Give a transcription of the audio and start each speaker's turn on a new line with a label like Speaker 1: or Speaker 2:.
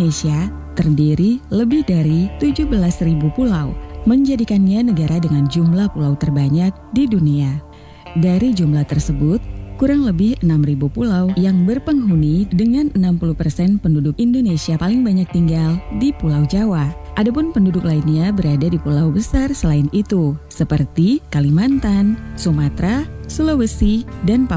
Speaker 1: Indonesia terdiri lebih dari 17.000 pulau, menjadikannya negara dengan jumlah pulau terbanyak di dunia. Dari jumlah tersebut, kurang lebih 6.000 pulau yang berpenghuni dengan 60% penduduk Indonesia paling banyak tinggal di Pulau Jawa. Adapun penduduk lainnya berada di pulau besar selain itu, seperti Kalimantan, Sumatera, Sulawesi, dan Papua.